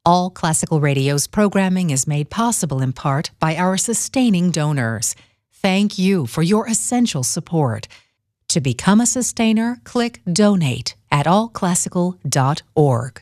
All Classical Radio's programming is made possible in part by our sustaining donors. Thank you for your essential support. To become a sustainer, click Donate at allclassical.org.